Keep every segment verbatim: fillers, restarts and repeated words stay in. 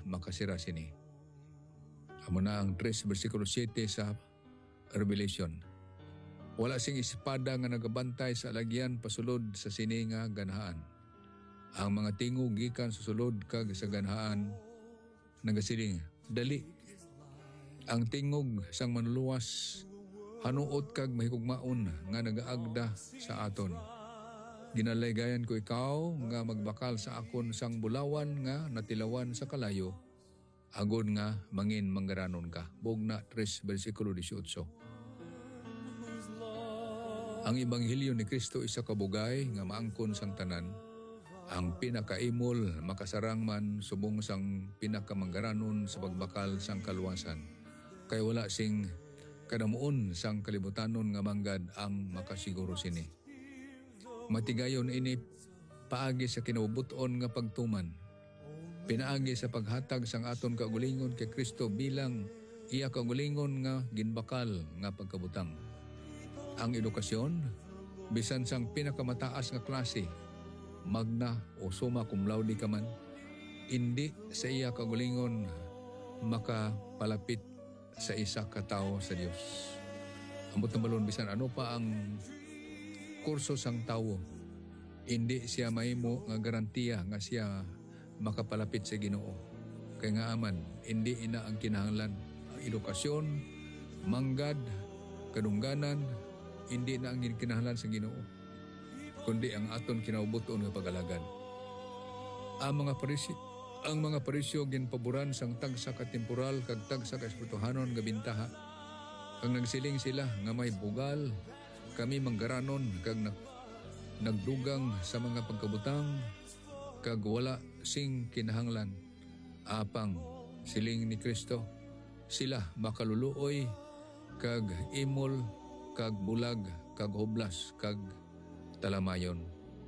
makasira sini. Amo na ang tres versikulo siyete sa Revelation. Wala sing espada nga nagabantay sa alagyan pasulod sa sini nga ganahaan. Ang mga tingog gikan susulod kag sa ganahaan nagasiling, dali. Ang tingog sang manluwas hanuot kag mahigugmaon nga nagaagda sa aton. Ginalaygayan ko ikaw nga magbakal sa akon sang bulawan nga natilawan sa kalayo. Agod nga mangin manggaranon ka. Bugna tres versikulo eighteen. Ang Ebanghelyo ni Kristo isa ka bugay nga maangkon sang tanan. Ang pinakaimol makasarang man subong sang pinakamanggaranon sa pagbakal sang kaluwasan. Kay wala sing kadamuon sang kalibutanon nga manggad ang makasiguro sini. Matigayon ini paagi sa kinabubuton nga pagtuman. Pinaagi sa paghatag sang aton kaugalingon kay Kristo bilang iya kaugalingon nga ginbakal nga pagkabutang. Ang edukasyon bisan sang pinakamataas nga klase, magna o summa cum laude ka man, hindi sa iya kaugalingon makapalapit sa isa ka tawo sa Dios. Ambot na balon bisan ano pa ang kurso sang tawo, hindi siya mahimo nga garantiya nga siya makapalapit sa Ginoo. Kay nga aman, hindi ina ang kinahanglan. Ang edukasyon, manggad, kadungganan, hindi na ang kinahanglan sa Ginoo, kundi ang aton kinaubuton nga pagalagan. Ang mga parisyo, ang mga parisyo ginpaboran sang tagsa ka temporal kag tagsa ka espirituhanon nga bintaha. Kag nagsiling sila nga may bugal, kami manggaranon kag nag, nagdugang sa mga pagkabutang kag wala sing kinahanglan. Apang siling ni Kristo, sila makaluluoy kag imol kag bulag kag hoblas kag talamayon.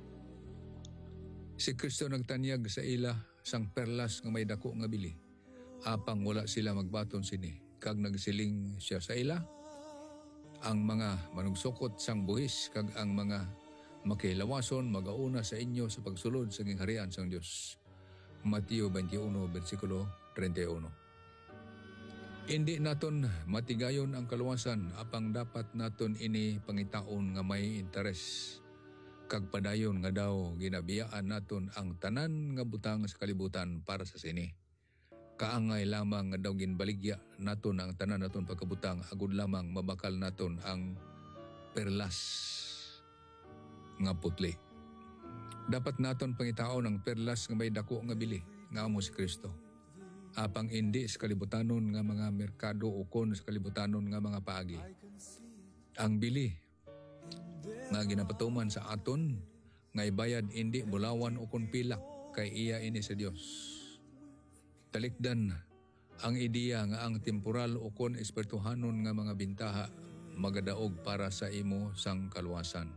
Si Kristo nagtanyag sa ila sang perlas nga may dako nga bili. Apang wala sila magbaton sini. Kag nagsiling siya sa ila, ang mga manugsukot sang buhis kag ang mga makilawason magauna sa inyo sa pagsulod sa gingharian sang Dios. Mateo twenty-one versikulo thirty-one. Hindi naton matigayon ang kaluwasan, apang dapat naton ini pangitaon nga may interes. Kag padayon nga daw ginabiyaan naton ang tanan nga butang sa kalibutan para sa sini. Kaangay lamang nga daw ginbaligya naton ang tanan naton pagkabutang, agud lamang mabakal naton ang perlas nga putli. Dapat naton pangitaon ang perlas nga may dako nga bili, nga amo si Kristo. Apang hindi sa kalibutanon nga mga merkado o kon sa kalibutanon nga mga paagi. Ang bili nga ginapatuman sa aton nga ibayad hindi bulawan o kon pilak, kay iya ini sa Dios. Talikdan ang ideya nga ang temporal o kon espirituhanon nga mga bintaha magadaog para sa imo sang kaluwasan.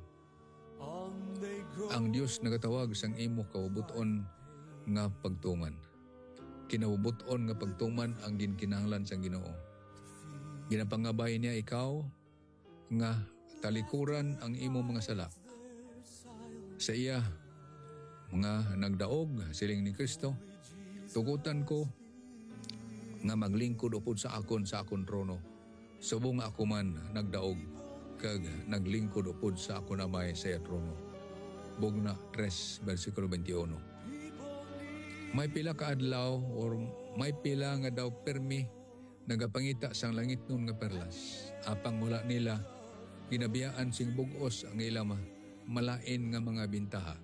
Ang Dios nagatawag sang imo kawabuton nga pagtuman. Kinawabuton nga pagtuman ang ginkinahanglan sang Ginoo. Ginapangabay niya ikaw nga talikuran ang imo mga sala. Sa iya mga nagdaog siling ni Kristo, tugutan ko nga maglingkod upod sa akon sa akon trono. Subong ako man nagdaog kag naglingkod upod sa akon amay sa iya trono. Bugna tres versikulo twenty-one. May pila ka adlaw or may pila nga daw permi nagapangita sang langit nun nga perlas. Apang wala nila ginabiyaan sing bugos ang ilama malain nga mga bintaha.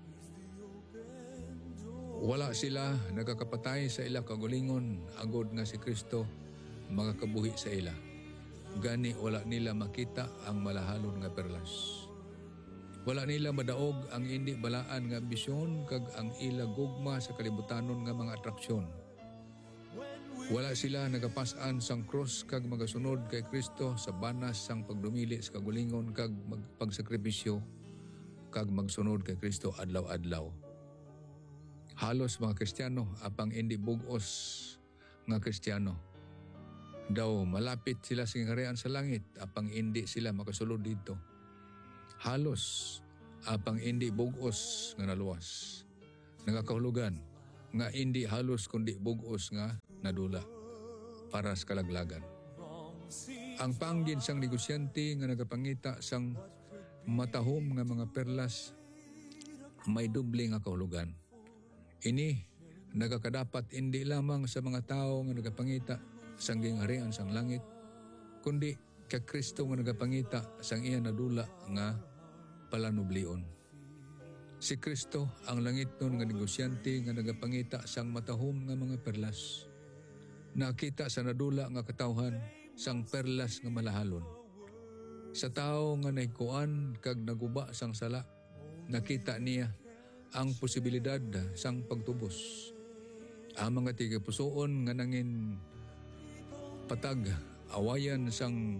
Wala sila nagakapatay sa ila kagulingon, agod nga si Kristo magakabuhi sa ila. Gani wala nila makita ang malahalon nga perlas. Wala nila madaog ang hindi balaan nga ambisyon kag ang ila gugma sa kalibutanon nga mga atraksyon. Wala sila nagapasan sang cross kag magasunod kay Kristo sa banas sang pagdumili sa kagulingon kag magpagsakripisyo kag magsunod kay Kristo adlaw-adlaw. Halos mga Kristiyano apang hindi bugos nga Kristiyano daw malapit sila sa gingharian sa langit apang hindi sila makasulod dito. Halos apang hindi bugos nga naluwas. Nagakahulugan nga hindi halos kundi bugos nga nadula para sa kalaglagan. Ang panggin sang negosyante nga nagapangita sang matahom nga mga perlas may doble nga kahulugan. Ini nagakadapat hindi lamang sa mga tao nga nagapangita sang gingharian sang langit, kundi kay Kristo nga nagapangita sang iya nadula nga palanublion. Si Kristo ang langit nun nga negosyante nga nagapangita sang matahom nga mga perlas. Nakita sa nadula nga katawhan sang perlas nga malahalon. Sa tao nga naikuan kag naguba sang sala, nakita niya ang posibilidad sang pagtubos. Ang mga tigapusoon nga nangin patag awayan sang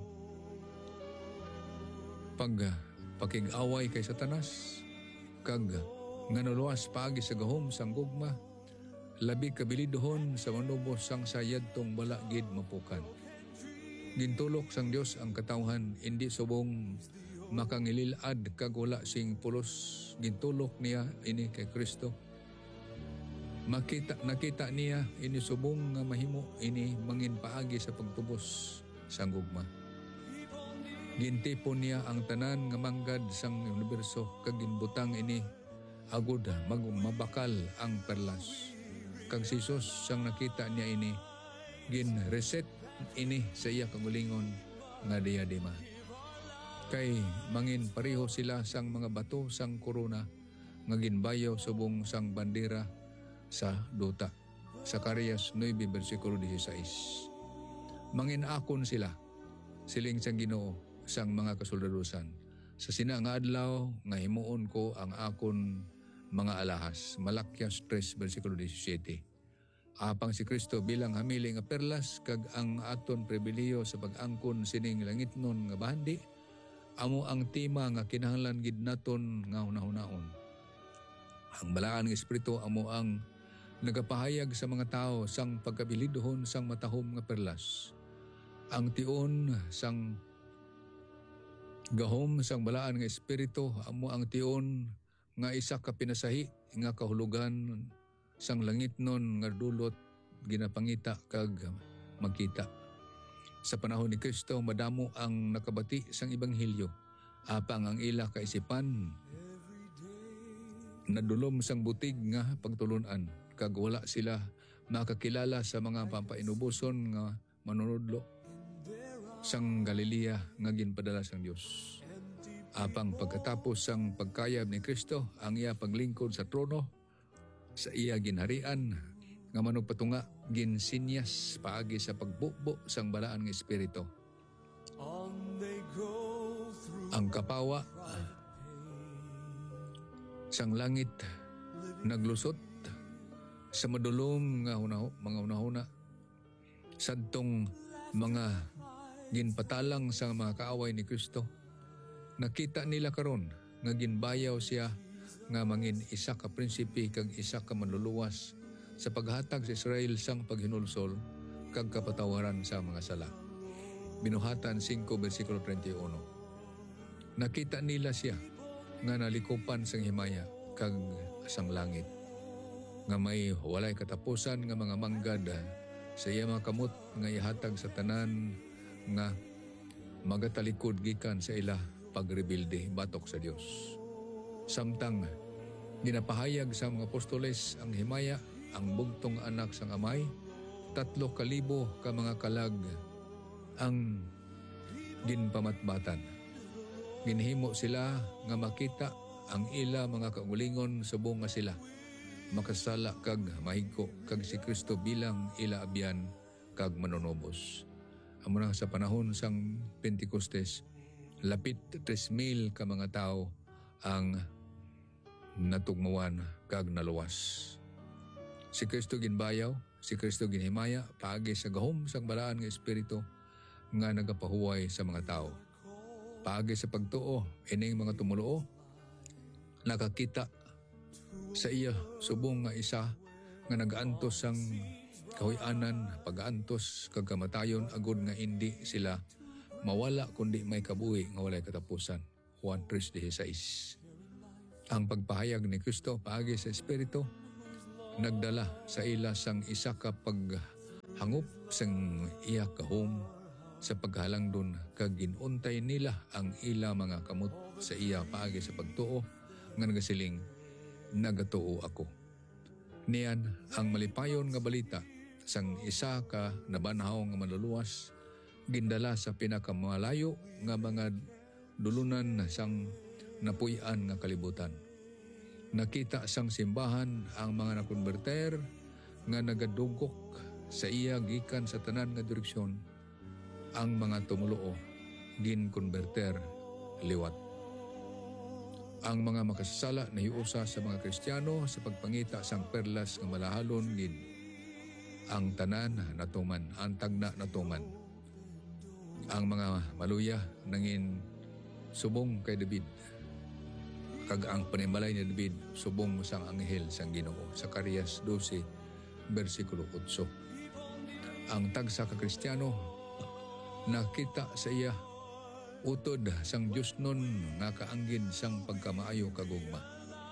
pag pakig-away kay Satanas, kag nga naluwas paagi sa gahom sang gugma, labi kabilidhon sa manubos sang sayad tong bala gid mapukan. Gintulok sang Dios ang katawhan, hindi subong makangililad kag wala sing pulos. Gintulok niya ini kay Kristo. Makita nakita niya ini subong nga mahimo ini mangin paagi sa pagtubos sang gugma. Gintipon niya ang tanan nga manggad sang universo kag ginbutang ini agud magmabakal ang perlas. Kag si Jesus sang nakita niya ini, gin-reset ini sa iya kagulingon nga diadema. Kay mangin pareho sila sang mga bato sang korona nga ginbayaw subong sang bandera sa duta. Zacarias nine versikulo dieciséis. Mangin akon sila, siling sang Ginoo sang mga kasoldadusan. Sa sina nga adlaw nga himuon ko ang akon mga alahas. Malakyas three versikulo seventeen. Apang si Kristo bilang hamili nga perlas kag ang aton pribiliyo sa pag-angkon sining langitnon nga bahandi, amo ang tema nga kinahanglan gid naton nga hunahunahon. Ang balaan nga espiritu amo ang nagapahayag sa mga tao sang pagkabilidhon sang matahom nga perlas. Ang tion sang gahom sang balaan nga espiritu amo ang tion nga isa ka pinasahi nga kahulugan sang langit nun nga dulot ginapangita kag magkita. Sa panahon ni Kristo madamo ang nakabati sang ebanghelyo, apang ang ila kaisipan nadulom sang butig nga pagtulunan kag wala sila makakilala sa mga pampainubuson nga manunudlo sang Galilea nga ginpadala sang Dios. Apang pagkatapos sang pagkayab ni Kristo ang iya paglingkod sa trono sa iya ginharian nga manugpatunga ginsinyas paagi sa pagbubo sang balaan nga espiritu. Ang kapawa sang langit naglusot sa madulom nga hunaho, mga hunahuna sadtong mga ginpatalang sa mga kaaway ni Kristo. Nakita nila karon nga ginbayaw siya nga mangin isa ka prinsipe kag isa ka manluluwas sa paghatag sa Israel sang paghinulsol kag kapatawaran sa mga sala. Binuhatan five versikulo thirty-one. Nakita nila siya nga nalikupan sang himaya kag sang langit, nga may walay katapusan nga mga manggad sa iya mga kamot nga ihatag sa tanan nga magatalikod gikan sa ila pagrebilde batok sa Dios. Samtang ginapahayag sa mga apostoles ang himaya, ang bugtong anak sang amay, tatlo kalibo ka mga kalag ang ginpamatbatan. Ginhimo sila nga makita ang ila mga kaulingon subong nga sila makasala kag mahigko kag si Kristo bilang ila abyan kag manunobos. Amo na sa panahon sang Pentecostes, lapit tres mil ka mga tao ang natugmuan kag naluwas. Si Kristo ginbayaw, si Kristo ginhimaya paagi sa gahom sang balaan nga espiritu nga nagapahuway sa mga tao. Paagi sa pagtuo ining mga tumuluo nakakita sa iya subong nga isa nga nagaantos sang kahuy-anan, pag-aantos kag kamatayon agud nga hindi sila mawala kundi may kabuhi nga walay katapusan. Juan three sixteen. Ang pagpahayag ni Kristo paagi sa espiritu nagdala sa ila sang isa ka hangop sang iya kahom sa paghalangdon kag ginuntay nila ang ila mga kamot sa iya paagi sa pagtuo nga nagasiling nagatuo ako. Niyan ang malipayon nga balita sang isa ka nabanhaw nga maluluwas gindala sa pinakamalayo nga mga dulunan sang napuy-an nga kalibutan. Nakita sang simbahan ang mga nakonberter nga nagadugok sa iya gikan sa tanan nga direksyon. Ang mga tumuluo gin konberter liwat. Ang mga makasasala na hiusa sa mga Kristiyano sa pagpangita sang perlas nga malahalon gid ang tanan natuman, ang tagna natuman. Ang mga maluya nangin subong kay David kag ang panimalay ni David subong sang anghel sang Ginoo. Zacarias twelve bersikulo eight. Ang tagsa ka Kristiyano nakita sa iya utod sang Diyos nun nga kaanggid sang pagkamaayo kagugma.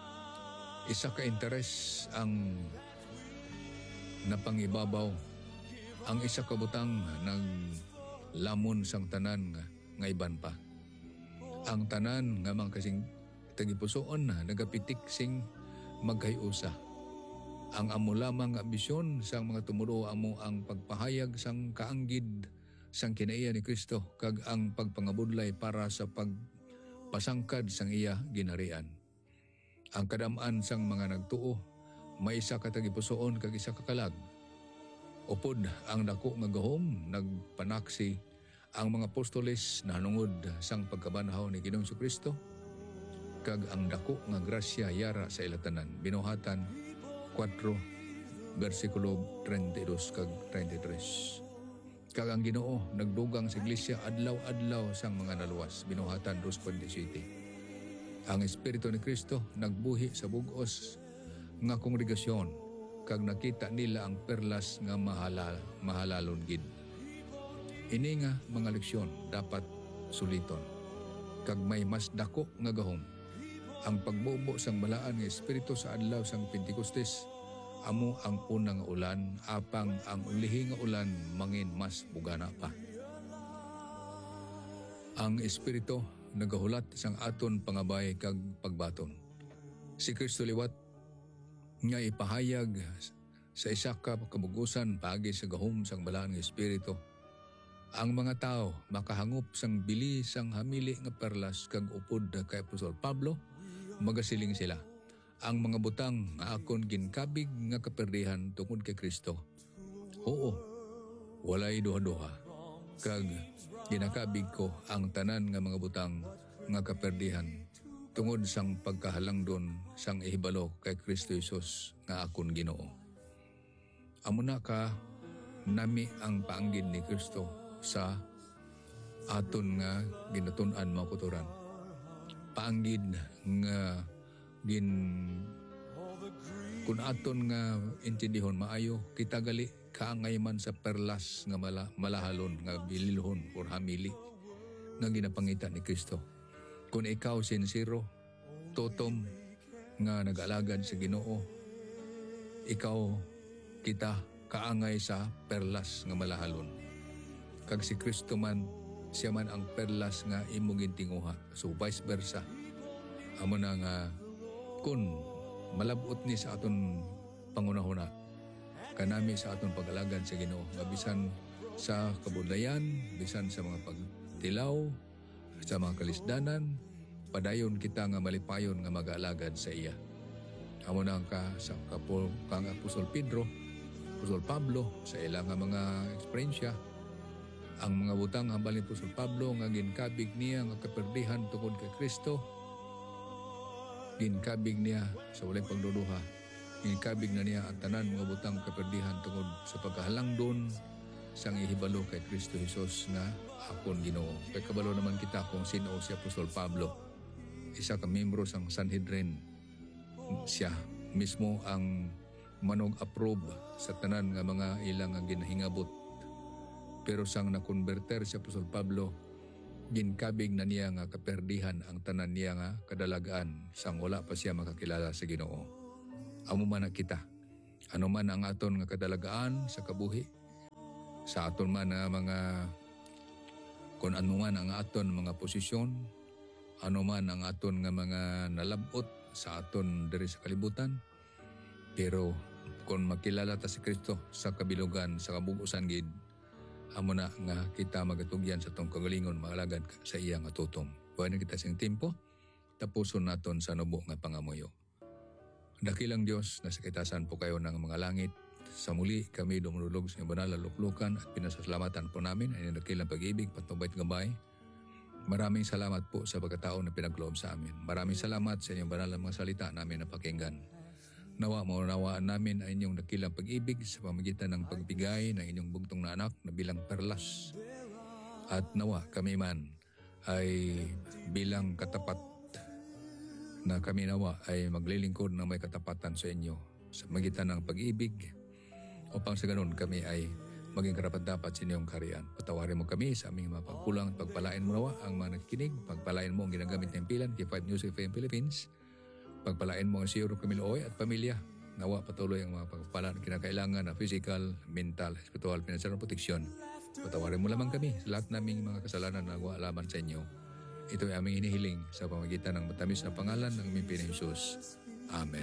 Isa ka interes ang napangibabaw, ang isa ka butang naglamon sang tanan nga, nga iban pa. Ang tanan nga mga kasing tagipusoon na nagapitik sing magkayusa. Ang amo lamang nga bisyon sang mga tumulo amo ang pagpahayag sang kaanggid sang kinaiya ni Kristo kag ang pagpangabudlay para sa pagpasangkad sang iya ginharian. Ang kadam-an sang mga nagtuo may isa ka tagipusoon kag isa ka kalag. Upod ang dako nga gahom nagpanaksi ang mga apostoles nanungod sang pagkabanhaw ni Ginoong Kristo kag ang dako nga grasya yara sa ilatanan. Binuhatan four bersikulo thirty-two kag thirty-three. Kag ang Ginoo nagdugang sa iglesia adlaw-adlaw sang mga naluwas. Binuhatan two twenty-seven. Ang Espiritu ni Kristo nagbuhi sa bug-os nga kongregasyon kag nakita nila ang perlas nga mahalal, mahalalon gid. Ini nga mga leksyon dapat suliton kag may mas dako nga gahom. Ang pagbubo sang balaan nga Espiritu sa adlaw sang Pentecostes amo ang unang ulan, apang ang ulihi nga ulan mangin mas bugana pa. Ang Espiritu nagahulat sang aton pangabay kag pagbaton. Si Kristo liwat nga ipahayag sa isa ka kabugusan paagi sa gahom sang balaan nga Espiritu. Ang mga tao makahangop sang bili sang hamili nga perlas kag upod kay Apostol Pablo, magasiling sila. Ang mga butang nga akon ginkabig nga kaperdihan tungod kay Kristo. Oo, walay duha-duha. Kag ginakabig ko ang tanan nga mga butang nga kaperdihan tungod sang pagkahalangdon sang ihibalo kay Kristo Jesus nga akon Ginoo. Amo na ka nami ang paanggid ni Kristo sa aton nga ginatun-an mga kuturan. Paanggid nga gin kun aton nga intindihon maayo kita gali kaangay man sa perlas nga mala, malahalon nga bililhon or hamili nga ginapangita ni Kristo. Kung ikaw sincero, totom nga nag-alagad sa Ginoo, ikaw kita kaangay sa perlas nga malahalon. Kag si Kristo man siya man ang perlas nga imong gintinguha. So vice versa. Amo na nga kun malabot ni sa aton pangunahuna kanami sa aton pag-alagad sa Ginoo, bisan sa kabudlayan, bisan sa mga pagtilaw, sa mga kalisdanan, padayon kita nga malipayon nga mag-alagad sa iya. Amo na ka sa kapul kang Apostol Pedro, Apostol Pablo sa ilang nga mga eksperyensya, ang mga butang hambal ni Apostol Pablo nga ginkabig niya nga kaperdihan tungod kay Kristo, ginkabig niya sa walay pagduduha. Ginkabig na niya ang tanan mga butang kaperdihan tungod sa pagkahalangdon sang ihibalo kay Kristo Jesus nga akon Ginoo. Kay kabalo naman kita kung sino si Apostol Pablo. Isa ka membro sang Sanhedrin. Siya mismo ang manog-approve sa tanan nga mga ilang nga ginahingabot. Pero sang nakonberter si Apostol Pablo, ginkabig na niya nga kaperdihan ang tanan niya nga kadalagaan sang wala pa siya makakilala sa Ginoo. Amo man na kita, ano man ang aton nga kadalagaan sa kabuhi, sa aton man na mga kung ano man ang aton mga posisyon, ano man ang aton nga mga nalabot sa aton diri sa kalibutan. Pero kung makilala ta si Kristo sa kabilugan, sa kabugusan gid, amo na nga kita magatugyan sa tong kagalingon magalagad sa iya nga tutom. Buhay na kita sing tempo, tapuson naton sa nubo nga pangamuyo. Dakilang Dios, nasa kitasan po kayo ng mga langit. Sa muli kami dumulog sa inyong banal na luklukan at pinasasalamatan po namin ay dakilang pag-ibig, patnubay at gabay. Maraming salamat po sa pagkataon na pinagloob sa amin. Maraming salamat sa inyong banal na mga salita namin na pakinggan. Nawa maunawaan namin ang inyong dakilang pag-ibig sa pamagitan ng pagbigay ng inyong bugtong na anak na bilang perlas. At nawa kami man ay bilang katapat na kami nawa ay maglilingkod ng may katapatan sa inyo sa magitan ng pag-ibig upang sa ganun kami ay maging karapat-dapat sa inyong kaharian. Patawarin mo kami sa aming mga pagkulang at pagpalain mo nawa ang mga nakikinig. Pagpalain mo ang ginagamit ng pilan kay five News F M Philippines. Pagpalain mo ang Siyuro Camilo at pamilya. Nawa patuloy ang mga pagpala na kinakailangan na physical, mental, spiritual, financial na proteksyon. Patawarin mo lamang kami sa lahat naming mga kasalanan na nagawa laban sa inyo. Ito ay aming hinihiling sa pamagitan ng matamis na pangalan ng aming Panginoong Hesus. Amen.